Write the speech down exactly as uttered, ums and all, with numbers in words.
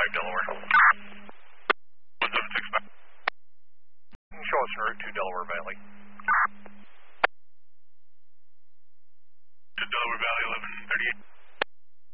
five Delaware. one seven six five. Show us en route to Delaware Valley. To Delaware Valley, eleven thirty-eight.